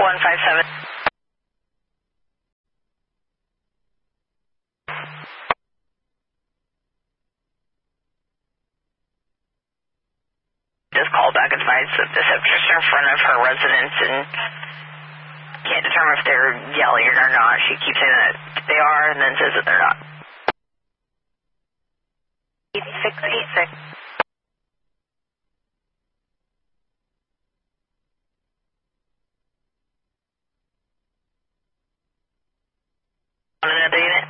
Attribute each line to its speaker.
Speaker 1: 157. Just call back advice that the subjects are in front of her residence and can't determine if they're yelling or not. She keeps saying that they are and then says that they're not. 8686. On another unit.